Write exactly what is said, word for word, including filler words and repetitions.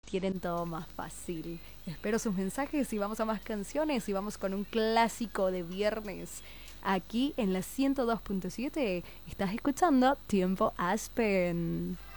tienen todo más fácil. Espero sus mensajes y vamos a más canciones y vamos con un clásico de viernes. Aquí en la ciento dos punto siete estás escuchando Tiempo Aspen.